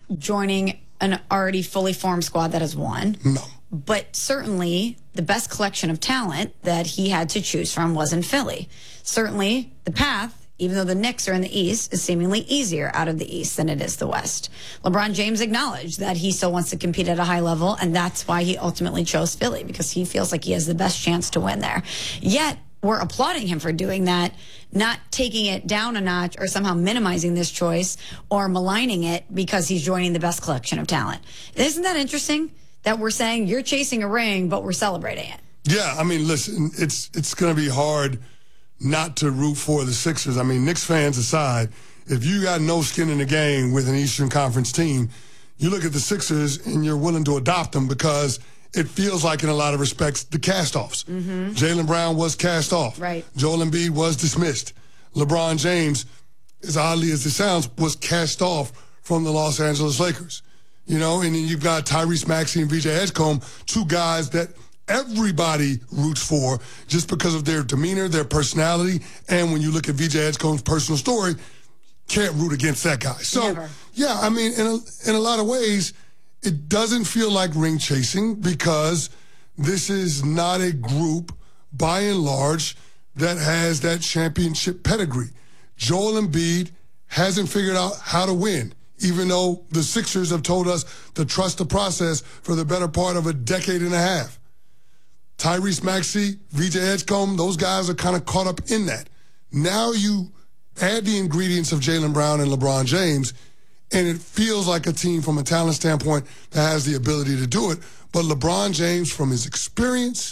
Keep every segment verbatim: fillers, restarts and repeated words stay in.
joining an already fully formed squad that has won. No. But certainly the best collection of talent that he had to choose from was in Philly. Certainly the path, even though the Knicks are in the East, is seemingly easier out of the East than it is the West. LeBron James acknowledged that he still wants to compete at a high level, and that's why he ultimately chose Philly, because he feels like he has the best chance to win there. Yet, we're applauding him for doing that, not taking it down a notch or somehow minimizing this choice or maligning it because he's joining the best collection of talent. Isn't that interesting that we're saying you're chasing a ring, but we're celebrating it? Yeah, I mean, listen, it's it's going to be hard not to root for the Sixers. I mean, Knicks fans aside, if you got no skin in the game with an Eastern Conference team, you look at the Sixers and you're willing to adopt them because it feels like, in a lot of respects, the cast-offs. Mm-hmm. Jaylen Brown was cast off. Right. Joel Embiid was dismissed. LeBron James, as oddly as it sounds, was cast off from the Los Angeles Lakers. You know, and then you've got Tyrese Maxey and V J Edgecombe, two guys that everybody roots for just because of their demeanor, their personality, and when you look at V J Edgecombe's personal story, can't root against that guy. So, Never. yeah, I mean, in a, in a lot of ways, it doesn't feel like ring chasing because this is not a group, by and large, that has that championship pedigree. Joel Embiid hasn't figured out how to win, even though the Sixers have told us to trust the process for the better part of a decade and a half. Tyrese Maxey, V J Edgecombe, those guys are kind of caught up in that. Now you add the ingredients of Jaylen Brown and LeBron James, and it feels like a team from a talent standpoint that has the ability to do it. But LeBron James, from his experience,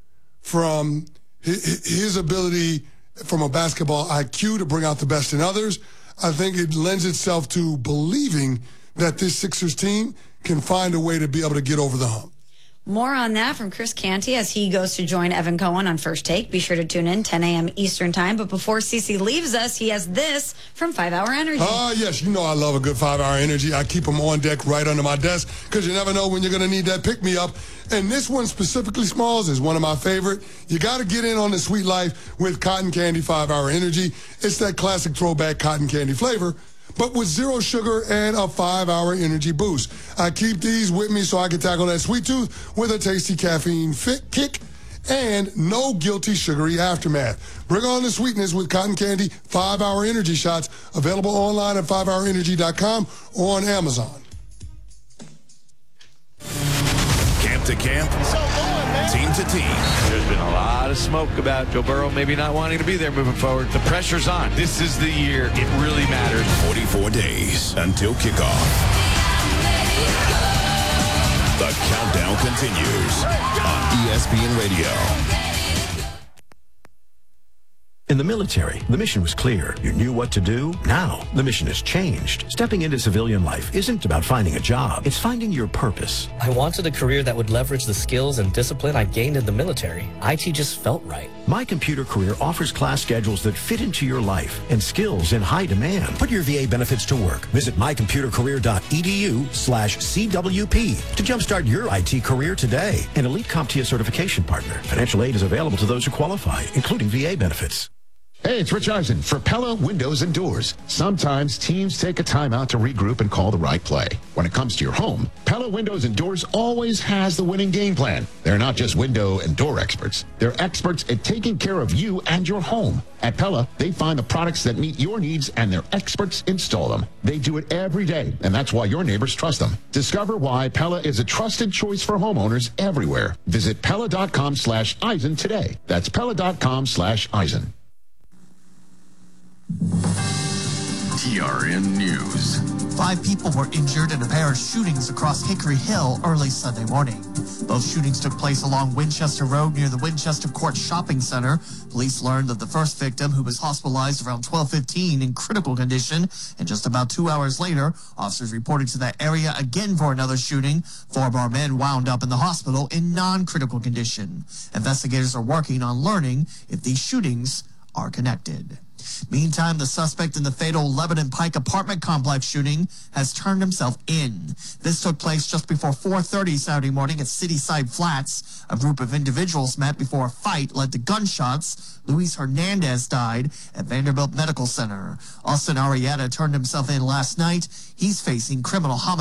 from his ability from a basketball I Q to bring out the best in others, I think it lends itself to believing that this Sixers team can find a way to be able to get over the hump. More on that from Chris Canty as he goes to join Evan Cohen on First Take. Be sure to tune in, ten a.m. Eastern Time. But before Cece leaves us, he has this from five hour Energy. Ah, uh, yes. You know I love a good five hour Energy. I keep them on deck right under my desk because you never know when you're going to need that pick-me-up. And this one specifically, Smalls, is one of my favorite. You got to get in on the sweet life with Cotton Candy five hour Energy. It's that classic throwback cotton candy flavor, but with zero sugar and a five hour energy boost. I keep these with me so I can tackle that sweet tooth with a tasty caffeine fit kick and no guilty sugary aftermath. Bring on the sweetness with Cotton Candy five hour Energy shots, available online at five hour energy dot com or on Amazon. Camp to camp, team to team. There's been a lot of smoke about Joe Burrow maybe not wanting to be there moving forward. The pressure's on. This is the year it really matters. forty-four days until kickoff. The countdown continues on E S P N Radio. In the military, the mission was clear. You knew what to do. Now, the mission has changed. Stepping into civilian life isn't about finding a job. It's finding your purpose. I wanted a career that would leverage the skills and discipline I gained in the military. I T just felt right. My Computer Career offers class schedules that fit into your life and skills in high demand. Put your V A benefits to work. Visit my computer career dot e d u slash C W P to jumpstart your I T career today. An elite CompTIA certification partner. Financial aid is available to those who qualify, including V A benefits. Hey, it's Rich Eisen for Pella Windows and Doors. Sometimes teams take a timeout to regroup and call the right play. When it comes to your home, Pella Windows and Doors always has the winning game plan. They're not just window and door experts. They're experts at taking care of you and your home. At Pella, they find the products that meet your needs and their experts install them. They do it every day, and that's why your neighbors trust them. Discover why Pella is a trusted choice for homeowners everywhere. Visit Pella dot com slash Eisen today. That's Pella dot com slash Eisen. T R N News. Five people were injured in a pair of shootings across Hickory Hill early Sunday morning. Both shootings took place along Winchester Road near the Winchester Court Shopping Center. Police learned of the first victim, who was hospitalized around twelve fifteen in critical condition. And just about two hours later, officers reported to that area again for another shooting. Four more men wound up in the hospital in non-critical condition. Investigators are working on learning if these shootings are connected. Meantime, the suspect in the fatal Lebanon Pike apartment complex shooting has turned himself in. This took place just before four thirty Saturday morning at Cityside Flats. A group of individuals met before a fight led to gunshots. Luis Hernandez died at Vanderbilt Medical Center. Austin Arietta turned himself in last night. He's facing criminal homicide.